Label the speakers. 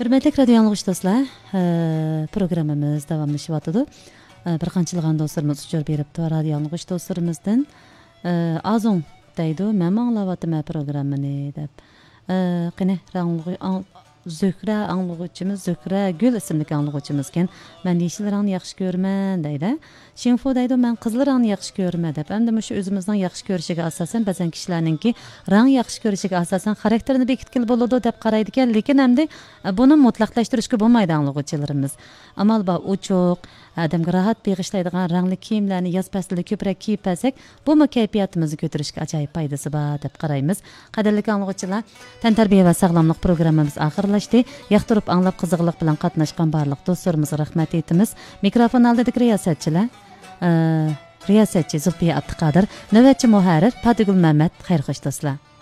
Speaker 1: Hürmetli radyo yanılgıç dostlar, programımız davamlaşıvatıdı. Bir qançılığan dostlarımız uçur beripti radyo yanılgıç dostlarımızdan. Azon deydi, mən anlavatım programını dep. Qine Zöhrə anlıqçımız, Zöhrə Gül isimli anlıqçımızken mən yeşillərini yaxşı görmən deydi. Şinfo deydi, mən qızlarını yaxşı görmə dep. Həm də şu özümüzdən yaxşı görüşüge asasen bəzən kişilərninki rang yaxşı görüşüge asasen xarakterini bekitkili boludu dep qaraydıken, lekin həm də bunu mutlaqlaştırışqa bolmaydı anlıqçılarımız. Amal ba uçuq, adamga rahat beg'ishlaydigan rangli kiyimlarni yoz faslida ko'proq kiyib olsak, bu kayfiyatimizni ko'tarishga ajoyib foydasi bor deb qaraymiz. Qadrli anglag'uvchilar, tantarbiya va sog'lomlik programmamiz oxirlashdi. Yoqtirib anglab qiziqlik bilan qatnashgan barliq do'stlarimizga rahmat aytamiz. Mikrofon oldidagi riyosatchilar, riyosatchi Zulfiya Abduqodir, navbatchi muharrir Fatigul Mamat, xayr xo'sh do'stlar.